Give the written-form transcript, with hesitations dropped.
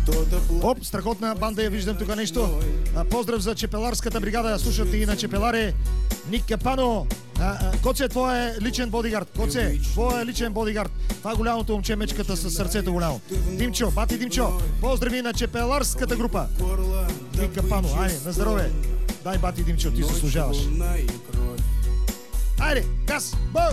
Оп, страхотна банда я виждам тук нещо. Поздрав за чепеларската бригада, я слушат и на чепеларе. Ник Капано. Коце, твой е личен бодигард. Коце, твой е личен бодигард. Това е голямото момче, мечката с сърцето голямо. Димчо, бати Димчо. Поздрави на чепеларската група. Ник Капано, айде, на здраве. Дай, бати Димчо, ти заслужаваш. Айде, газ, бъл!